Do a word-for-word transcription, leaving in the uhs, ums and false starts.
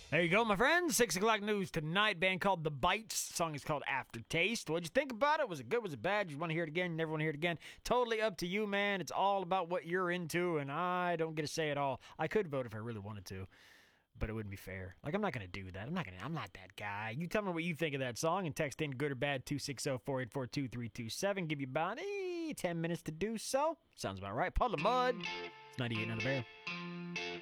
There you go, my friends. Six o'clock news tonight. Band called The Bites. Song is called Aftertaste. What'd you think about it? Was it good? Was it bad? You want to hear it again? You never want to hear it again? Totally up to you, man. It's all about what you're into, and I don't get a say at all. I could vote if I really wanted to, but it wouldn't be fair. Like, I'm not going to do that. I'm not going to. I'm not that guy. You tell me what you think of that song and text in good or bad two six zero, four eight four, two three two seven. Give you about eh, ten minutes to do so. Sounds about right. Puddle of Mud. It's ninety-eight on the Bear.